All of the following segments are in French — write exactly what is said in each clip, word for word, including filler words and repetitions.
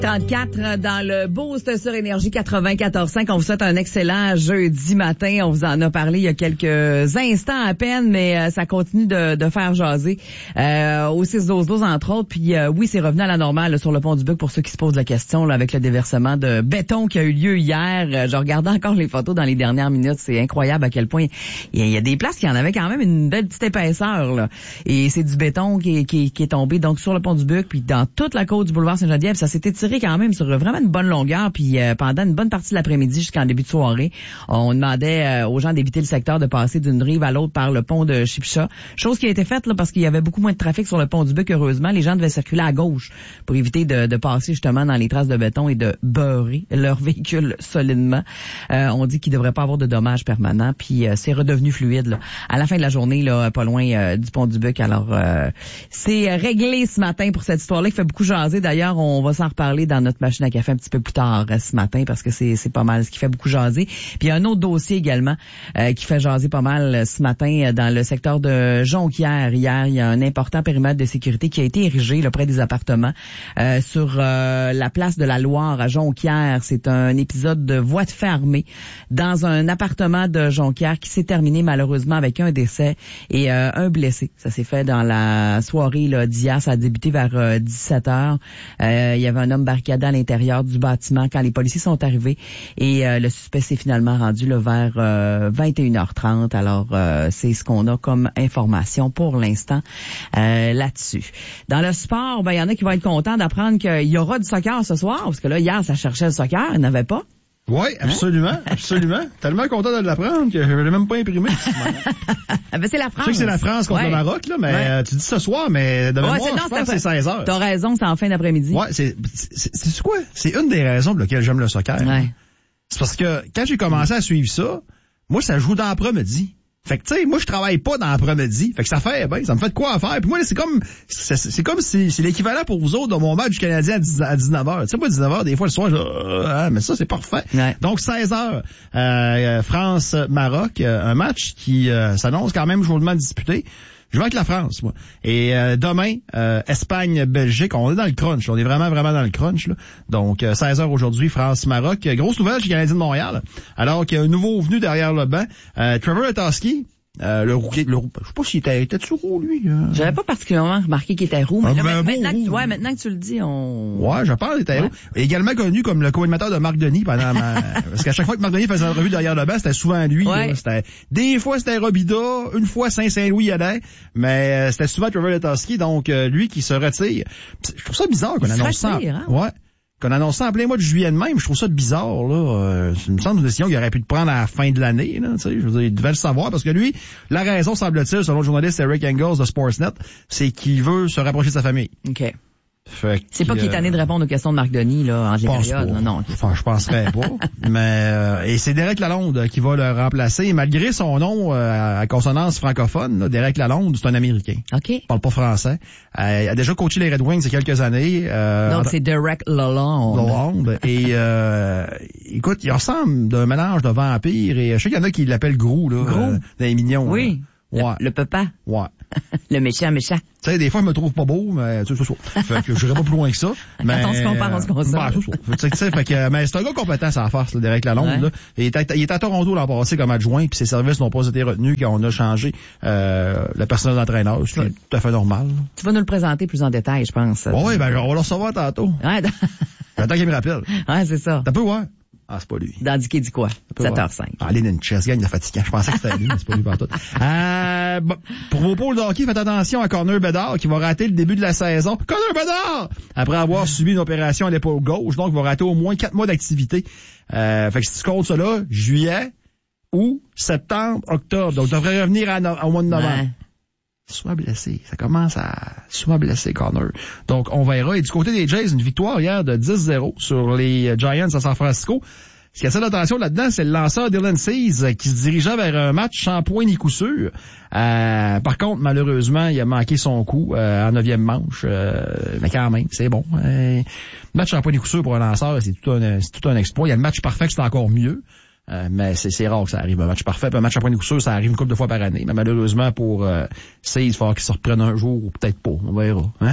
trente-quatre dans le Boost sur Énergie quatre-vingt-quatorze cinq. On vous souhaite un excellent jeudi matin. On vous en a parlé il y a quelques instants à peine, mais euh, ça continue de, de faire jaser euh, au six douze douze entre autres. Puis euh, oui, c'est revenu à la normale là, sur le pont du Buc pour ceux qui se posent la question là, avec le déversement de béton qui a eu lieu hier. Euh, je regardais encore les photos dans les dernières minutes. C'est incroyable à quel point il y, a, il y a des places qui en avaient quand même une belle petite épaisseur. Là. Et c'est du béton qui, qui, qui est tombé donc sur le pont du Buc, puis dans toute la côte du boulevard Saint-Geneviève. Ça s'est étiré quand même sur vraiment une bonne longueur, puis euh, pendant une bonne partie de l'après-midi jusqu'en début de soirée, on demandait euh, aux gens d'éviter le secteur de passer d'une rive à l'autre par le pont de Chipcha, chose qui a été faite là parce qu'il y avait beaucoup moins de trafic sur le pont du Buc. Heureusement, les gens devaient circuler à gauche pour éviter de, de passer justement dans les traces de béton et de beurrer leur véhicule solidement. Euh, on dit qu'il devrait pas avoir de dommages permanents, puis euh, c'est redevenu fluide là. À la fin de la journée, là, pas loin euh, du pont du Buc. Alors, euh, c'est réglé ce matin pour cette histoire-là qui fait beaucoup jaser. D'ailleurs, on va s'en reparler dans notre machine à café un petit peu plus tard euh, ce matin parce que c'est c'est pas mal ce qui fait beaucoup jaser. Puis il y a un autre dossier également euh, qui fait jaser pas mal euh, ce matin euh, dans le secteur de Jonquière. Hier, il y a un important périmètre de sécurité qui a été érigé là, près des appartements euh, sur euh, la place de la Loire à Jonquière. C'est un épisode de voie de fait armée dans un appartement de Jonquière qui s'est terminé malheureusement avec un décès et euh, un blessé. Ça s'est fait dans la soirée là, d'hier. Ça a débuté vers euh, dix-sept heures. Euh, il y avait un homme barricadé à l'intérieur du bâtiment quand les policiers sont arrivés et euh, le suspect s'est finalement rendu là, vers euh, vingt et une heures trente. Alors, euh, c'est ce qu'on a comme information pour l'instant euh, là-dessus. Dans le sport, ben il y en a qui vont être contents d'apprendre qu'il y aura du soccer ce soir, parce que là, hier, ça cherchait le soccer, il n'y en avait pas. Oui, absolument, hein? absolument. Tellement content de l'apprendre que je ne l'ai même pas imprimé. ben, c'est la France. Je sais que c'est la France contre ouais. le Maroc, là, mais ouais. tu dis ce soir, mais de mémoire, ouais, je pense que c'est seize heures. T'as raison, c'est en fin d'après-midi. Ouais, c'est, c'est, c'est, c'est quoi? C'est une des raisons pour lesquelles j'aime le soccer. Ouais. C'est parce que quand j'ai commencé à suivre ça, moi, ça joue dans l'après-midi. Fait que, tu sais, moi, je travaille pas dans l'après-midi. Fait que ça fait, ben, ça me fait de quoi à faire. Puis moi, c'est comme, c'est, c'est comme si, c'est l'équivalent pour vous autres de mon match du Canadien à dix-neuf heures. Tu sais, moi, dix-neuf heures, des fois, le soir, je, euh, mais ça, c'est parfait. Ouais. Donc, seize heures, euh, France-Maroc, euh, un match qui, euh, s'annonce quand même chaudement disputé. Je vais avec la France, moi. Et euh, demain, euh, Espagne-Belgique, on est dans le crunch. On est vraiment, vraiment dans le crunch. Là. Donc, euh, seize heures aujourd'hui, France-Maroc. Grosse nouvelle chez Canadien de Montréal. Alors qu'il y a un nouveau venu derrière le banc. Euh, Trevor Letowski, euh, le rookie, le, je sais pas s'il était, était-tu roux, lui. Euh... J'avais pas particulièrement remarqué qu'il était roux. Mais ah, là, ben, maintenant, bon, que, ouais, maintenant que tu le dis, on... Ouais, je parle, il était ouais. roux. Également connu comme le co-animateur de Marc Denis pendant ma... Parce qu'à chaque fois que Marc Denis faisait une revue derrière le banc, c'était souvent lui. Ouais. Là. C'était... Des fois, c'était Robida, une fois Saint-Saint-Louis y allait, mais euh, c'était souvent Trevor Letowski, donc euh, lui qui se retire. Je trouve ça bizarre qu'on annonce ça. Hein? Ouais. Qu'on annonce ça en plein mois de juillet de même, je trouve ça bizarre, là. Euh, ça me semble une décision qu'il aurait pu te prendre à la fin de l'année, là, tu sais. Je veux dire, il devait le savoir, parce que lui, la raison, semble-t-il, selon le journaliste Eric Engels de Sportsnet, c'est qu'il veut se rapprocher de sa famille. OK. Fait c'est pas qu'il est tanné euh, de répondre aux questions de Marc Denis, là, en général. Non, non. Enfin, je penserais pas. Mais, euh, et c'est Derek Lalonde qui va le remplacer. Malgré son nom, euh, à consonance francophone, là, Derek Lalonde, c'est un Américain. OK. Il parle pas français. Euh, il a déjà coaché les Red Wings il y a quelques années. Euh, Donc, c'est Derek Lalonde. Lalonde. Et, euh, écoute, il ressemble d'un mélange de vampire et je sais qu'il y en a qui l'appellent Grou, là. Grou? Euh, dans les mignons. Oui. Là. Ouais. Le, le papa. Ouais. Le méchant, méchant. Tu sais, des fois, je me trouve pas beau, mais tu sais, c'est ça. Fait que je n'irai pas plus loin que ça. Mais, quand on se compare, on se console. Ben, c'est ça. Tu sais, fait que, mais c'est un gars compétent, ça à farce, là, Derek Lalonde, ouais. Là. Il est, à, il est à Toronto l'an passé comme adjoint, puis ses services n'ont pas été retenus quand on a changé, euh, le personnel d'entraîneur, ce qui est tout à fait normal. Là. Tu vas nous le présenter plus en détail, je pense. Bon, oui, ben, on va le recevoir tantôt. Ouais. J'attends qu'il me rappelle. Ouais, c'est ça. T'as peu, ouais. Ah, c'est pas lui. Dans Dicky dit quoi? sept heures cinq. Ah, Lynn Chess, gagne la fatigant. Je pensais que c'était lui, mais c'est pas lui partout. Euh, bon, pour vos pôles de hockey, faites attention à Connor Bedard, qui va rater le début de la saison. Connor Bedard! Après avoir subi une opération à l'épaule gauche, donc, il va rater au moins quatre mois d'activité. Euh, fait que si tu comptes ça là, juillet, août, septembre, octobre. Donc, il devrait revenir à no- au mois de novembre. Ouais. Soit blessé. Ça commence à soit blessé, Connor. Donc, on verra. Et du côté des Jays, une victoire hier de dix zéro sur les Giants à San Francisco. Ce qui attire l'attention là-dedans, c'est le lanceur Dylan Cease qui se dirigeait vers un match sans point ni coup sûr. Euh, par contre, malheureusement, il a manqué son coup euh, en neuvième manche. Euh, mais quand même, c'est bon. Euh, match sans point ni coup sûr pour un lanceur, c'est tout un, c'est tout un exploit. Il y a le match parfait, c'est encore mieux. Euh, mais c'est, c'est rare que ça arrive, un match parfait. Puis un match à point de coup sûr, ça arrive une couple de fois par année. Mais malheureusement, pour euh, Cease, il va falloir qu'il se reprenne un jour ou peut-être pas. On verra. Hein?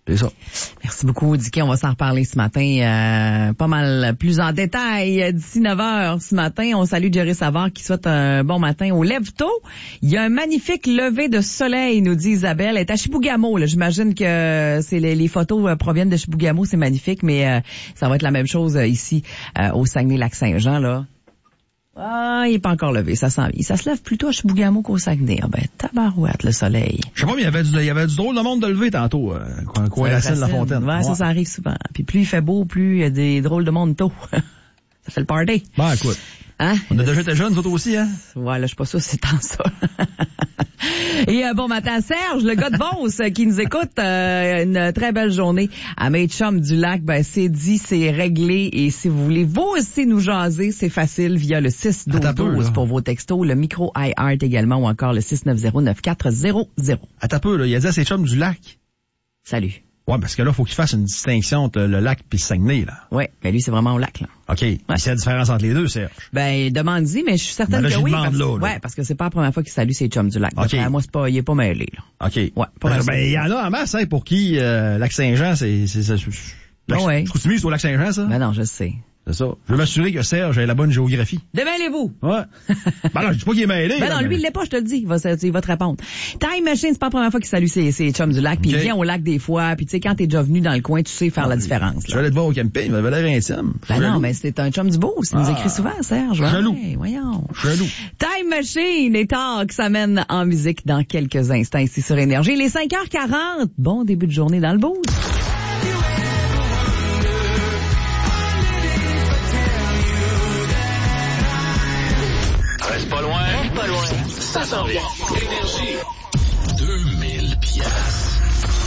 C'est ça. Merci beaucoup, Dicky. On va s'en reparler ce matin euh, pas mal plus en détail d'ici neuf heures ce matin. On salue Jerry Savard qui souhaite un bon matin au lève-tôt. Il y a un magnifique lever de soleil, nous dit Isabelle. Elle est à Chibougamau. Là. J'imagine que c'est les, les photos euh, proviennent de Chibougamau. C'est magnifique, mais euh, ça va être la même chose euh, ici euh, au Saguenay-Lac-Saint-Jean. Là. Ah, il est pas encore levé, ça s'en vient. Ça se lève plutôt à Chibougamau qu'au Saguenay. Ah ben, tabarouette, le soleil. Je sais pas, mais il y avait du, il y avait du drôle de monde de lever tantôt, euh, coin de la Seine, la Fontaine. Ouais, ouais, ça, ça arrive souvent. Puis plus il fait beau, plus il y a des drôles de monde tôt. Ça fait le party. Bon, écoute. Hein? On a déjà été jeunes, nous autres aussi, hein? Ouais, là, je suis pas sûre que c'est tant ça. Et euh, bon matin, Serge, le gars de Beauce euh, qui nous écoute, euh, une très belle journée à mes chums du lac. Ben, c'est dit, c'est réglé. Et si vous voulez vous aussi nous jaser, c'est facile via le six douze douze pour vos textos, le micro iHeart également ou encore le six neuf zéro neuf quatre zéro zéro. Attends un peu, là. Il a dit à ses chums du lac. Salut. Ouais, parce que là, faut qu'il fasse une distinction entre le lac puis le Saguenay, là. Ouais, mais lui, c'est vraiment au lac, là. OK. Ouais. C'est la différence entre les deux, Serge. Ben, demande-y, mais je suis certaine ben là, que oui. Parce, là, là. Ouais, parce que c'est pas la première fois qu'il salue ses chums du lac. OK. D'après moi, c'est pas, il est pas mêlé, là. OK. Ouais, pas ben, ben, il y en a en masse, hein, pour qui, euh, Lac-Saint-Jean, c'est, c'est, c'est, c'est oh ouais. Je continue sur Lac-Saint-Jean, ça? Ben non, je sais. C'est ça. Je veux m'assurer que Serge ait la bonne géographie. Démêlez-vous. Ouais. Ben non, je dis pas qu'il est mêlé. Ben non, là, lui, mais... il l'est pas, je te le dis. Il va, il va te répondre. Time Machine, c'est pas la première fois qu'il salue ses, ses chums du lac, puis okay. Il vient au lac des fois, puis tu sais, quand t'es déjà venu dans le coin, tu sais faire ah, la différence. Je vais aller te voir au camping, il m'avait l'air intime. Ben non, mais c'était un chum du beau, il ah. nous écrit souvent, Serge. Ouais, jaloux. Voyons. Jaloux. Time Machine et Talk s'amène en musique dans quelques instants ici sur Énergie. Il est cinq heures quarante. Bon début de journée dans le boost. Reste pas loin. Reste pas loin. Ça s'en vient. Énergie. deux mille piastres.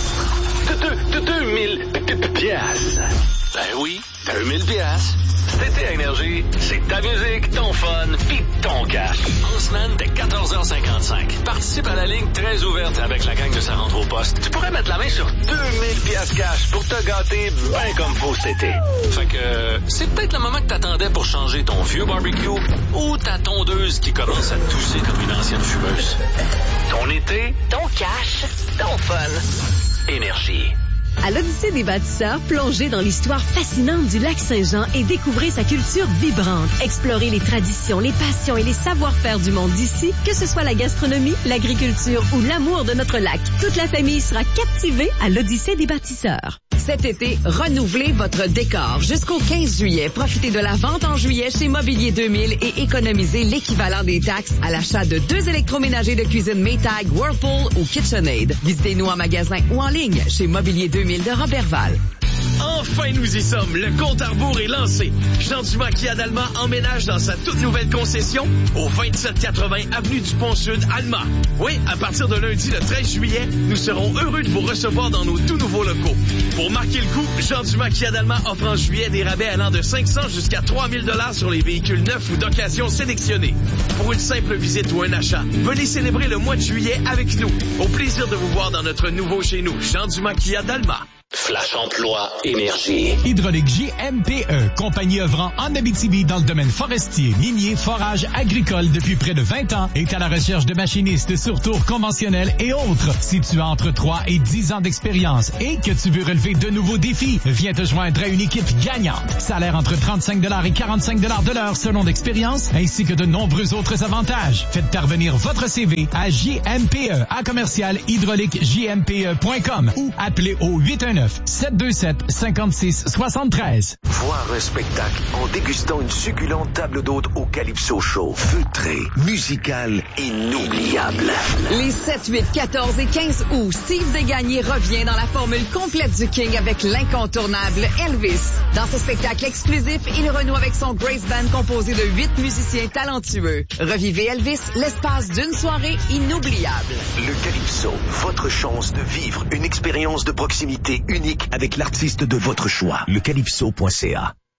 deux mille piastres. Ben oui, deux mille piastres. Cet été à Énergie, c'est ta musique, ton fun, pis ton cash. En semaine, dès quatorze heures cinquante-cinq. Participe à la ligne très ouverte avec la gang de Sa rentre au poste. Tu pourrais mettre la main sur deux mille piastres cash pour te gâter bien comme faut cet été. Fait que, euh, c'est peut-être le moment que t'attendais pour changer ton vieux barbecue ou ta tondeuse qui commence à tousser comme une ancienne fumeuse. Ton été, ton cash, ton fun. Énergie. À l'Odyssée des bâtisseurs, plongez dans l'histoire fascinante du lac Saint-Jean et découvrez sa culture vibrante. Explorez les traditions, les passions et les savoir-faire du monde d'ici, que ce soit la gastronomie, l'agriculture ou l'amour de notre lac. Toute la famille sera captivée à l'Odyssée des bâtisseurs. Cet été, renouvelez votre décor. Jusqu'au quinze juillet, profitez de la vente en juillet chez Mobilier deux mille et économisez l'équivalent des taxes à l'achat de deux électroménagers de cuisine Maytag, Whirlpool ou KitchenAid. Visitez-nous en magasin ou en ligne chez Mobilier deux mille de Robertval. Enfin, nous y sommes. Le compte à rebours est lancé. Jean Dumas Kia d'Alma emménage dans sa toute nouvelle concession au vingt-sept quatre-vingts avenue du Pont-Sud, Alma. Oui, à partir de lundi, le treize juillet, nous serons heureux de vous recevoir dans nos tout nouveaux locaux. Pour marquer le coup, Jean Dumas Kia d'Alma offre en juillet des rabais allant de cinq cents jusqu'à trois mille dollars sur les véhicules neufs ou d'occasion sélectionnés. Pour une simple visite ou un achat, venez célébrer le mois de juillet avec nous. Au plaisir de vous voir dans notre nouveau chez nous, Jean Dumas Kia d'Alma. Flash Emploi Énergie. Hydraulique J M P E, compagnie œuvrant en Abitibi dans le domaine forestier, minier, forage, agricole depuis près de vingt ans, est à la recherche de machinistes sur tour conventionnel et autres. Si tu as entre trois et dix ans d'expérience et que tu veux relever de nouveaux défis, viens te joindre à une équipe gagnante. Salaire entre trente-cinq dollars et quarante-cinq dollars de l'heure selon l'expérience, ainsi que de nombreux autres avantages. Faites parvenir votre C V à J M P E à commercial hydraulique J M P E point com ou appelez au huit un neuf sept deux sept cinq six sept trois. Voir un spectacle en dégustant une succulente table d'hôte au Calypso Show. Feutré, musical, inoubliable. Les sept, huit, quatorze et quinze août, Steve Desgagnés revient dans la formule complète du King avec l'incontournable Elvis. Dans ce spectacle exclusif, il renoue avec son Grace Band composé de huit musiciens talentueux. Revivez Elvis, l'espace d'une soirée inoubliable. Le Calypso, votre chance de vivre une expérience de proximité unique avec l'artiste de votre choix. Le calypso point c a.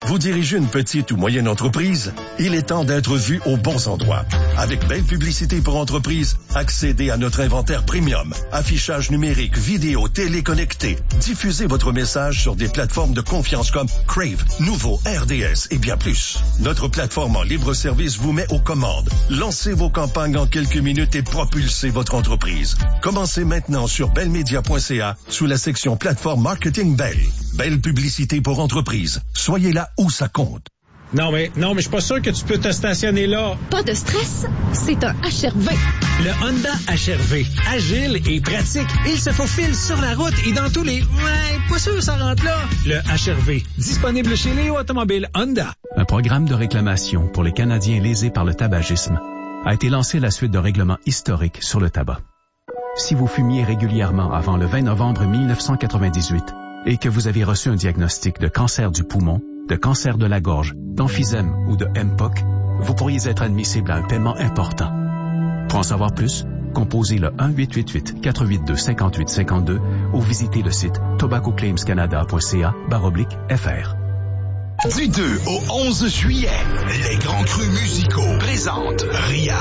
Vous dirigez une petite ou moyenne entreprise? Il est temps d'être vu aux bons endroits. Avec Belle Publicité pour entreprise, accédez à notre inventaire premium, affichage numérique, vidéo, téléconnecté. Diffusez votre message sur des plateformes de confiance comme Crave, Nouveau, R D S et bien plus. Notre plateforme en libre service vous met aux commandes. Lancez vos campagnes en quelques minutes et propulsez votre entreprise. Commencez maintenant sur bellemedia point c a sous la section plateforme marketing Belle. Belle Publicité pour entreprise. Soyez là où ça compte. Non, mais non, mais je suis pas sûr que tu peux te stationner là. Pas de stress, c'est un H R V. Le Honda H R V. Agile et pratique. Il se faufile sur la route et dans tous les... Ouais, pas sûr ça rentre là. Le H R V. Disponible chez Léo Automobile Honda. Un programme de réclamation pour les Canadiens lésés par le tabagisme a été lancé à la suite d'un règlement historique sur le tabac. Si vous fumiez régulièrement avant le vingt novembre mille neuf cent quatre-vingt-dix-huit et que vous avez reçu un diagnostic de cancer du poumon, de cancer de la gorge, d'emphysème ou de M P O C, vous pourriez être admissible à un paiement important. Pour en savoir plus, composez le un huit huit huit quatre huit deux cinq huit cinq deux ou visitez le site tobacco claims canada point c a barre oblique F R. Du deux au onze juillet, les grands crus musicaux présentent Ria